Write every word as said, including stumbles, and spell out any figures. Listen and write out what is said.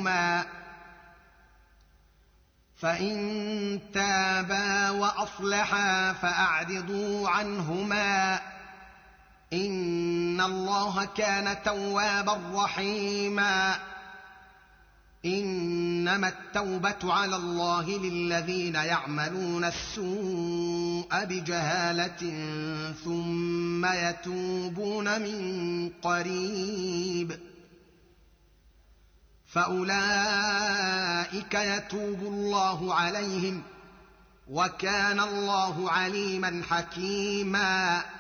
عنهما فإن تابا وأصلحا فأعرضوا عنهما إن الله كان توابا رحيما إنما التوبة على الله للذين يعملون السوء بجهالة ثم يتوبون من قريب فأولئك يتوب الله عليهم وكان الله عليما حكيما